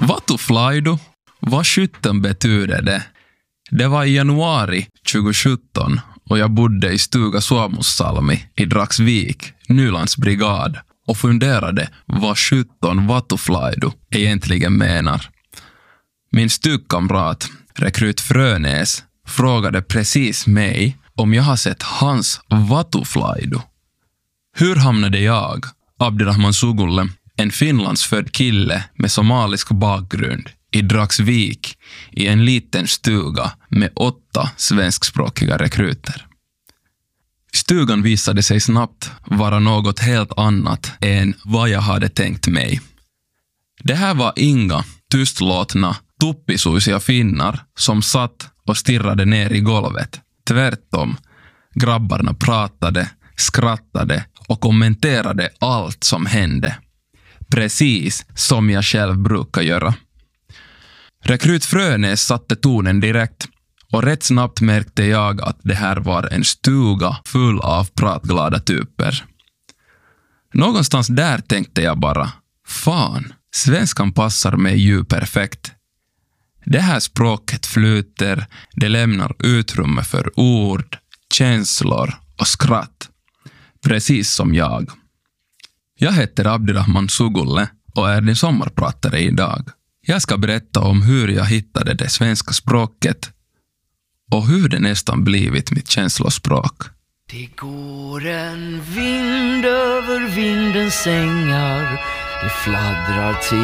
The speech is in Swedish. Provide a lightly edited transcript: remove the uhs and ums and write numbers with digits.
Vatuflaidu, vad 17 betyder det? Det var i januari 2017 och jag bodde i stuga Suomussalmi i Dragsvik, Nylands brigad och funderade vad 17 Vatuflaidu egentligen menar. Min stugkamrat, rekryt Frönäs, frågade precis mig om jag har sett hans Vatuflaidu. Hur hamnade jag, Abdirahman Sugulle, en finlandsfödd kille med somalisk bakgrund, i Dragsvik i en liten stuga med 8 svenskspråkiga rekryter? Stugan visade sig snabbt vara något helt annat än vad jag hade tänkt mig. Det här var inga tystlåtna, tuppisuisiga finnar som satt och stirrade ner i golvet. Tvärtom, grabbarna pratade, skrattade och kommenterade allt som hände. Precis som jag själv brukar göra. Rekryt Frönäs satte tonen direkt och rätt snabbt märkte jag att det här var en stuga full av pratglada typer. Någonstans där tänkte jag bara, fan, svenskan passar mig ju perfekt. Det här språket flyter, det lämnar utrymme för ord, känslor och skratt. Precis som jag. Jag heter Abdirahman Sugulle och är din sommarpratare idag. Jag ska berätta om hur jag hittade det svenska språket och hur det nästan blivit mitt känslospråk. Det går en vind över vindens sängar, det fladdrar till